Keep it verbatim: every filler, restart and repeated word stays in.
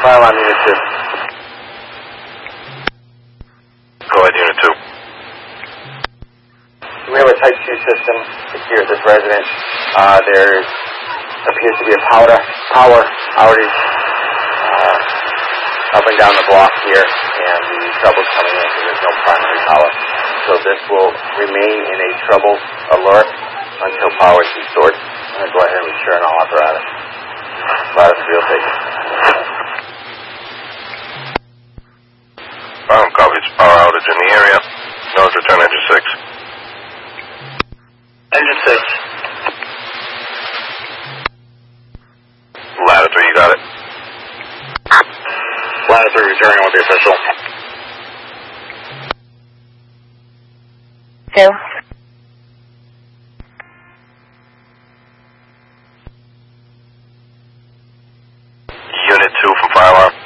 Fire alarm unit two. Go ahead, unit two. We have a type two system here at this residence. Uh, there appears to be a power, power outage uh, up and down the block here, and the trouble's coming in because there's no primary power. So this will remain in a trouble alert until power is restored. I'm going to go ahead and return all apparatus. Apparatus field taken. Um, copies. Power outage in the area. Notice return engine six. Engine six. Ladder three, you got it? Ladder three returning with the official. Two. Unit two from fire alarm.